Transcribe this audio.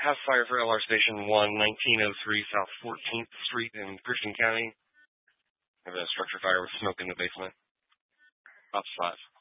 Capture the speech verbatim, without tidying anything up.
House fire for L R Station one, nineteen oh three South fourteenth Street in Christian County. I have a structure fire with smoke in the basement. Ops five.